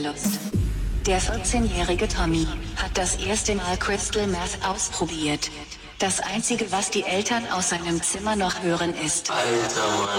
Gedächtnisverlust. Der 14-jährige Tommy hat das erste Mal Crystal Meth ausprobiert. Das Einzige, was die Eltern aus seinem Zimmer noch hören, ist: Alter Mann.